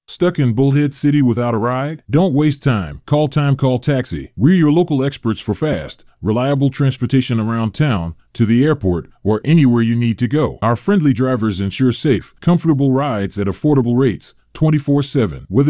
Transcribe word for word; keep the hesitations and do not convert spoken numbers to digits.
Stuck in Bullhead City without a ride? Don't waste time. Call Time Call Taxi. We're your local experts for fast, reliable transportation around town, to the airport, or anywhere you need to go. Our friendly drivers ensure safe, comfortable rides at affordable rates, twenty-four seven. Whether